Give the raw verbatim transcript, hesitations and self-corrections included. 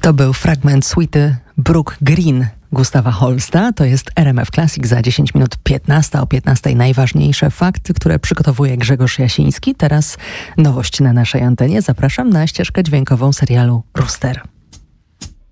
To był fragment suity Brook Green Gustawa Holsta. To jest R M F Classic za dziesięć minut piętnasta. O piętnastej najważniejsze fakty, które przygotowuje Grzegorz Jasiński. Teraz nowość na naszej antenie. Zapraszam na ścieżkę dźwiękową serialu Rooster.